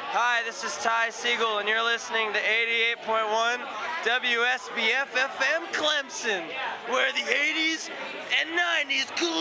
Hi, this is Ty Siegel, and you're listening to 88.1 WSBF FM Clemson, where the 80s and 90s collide.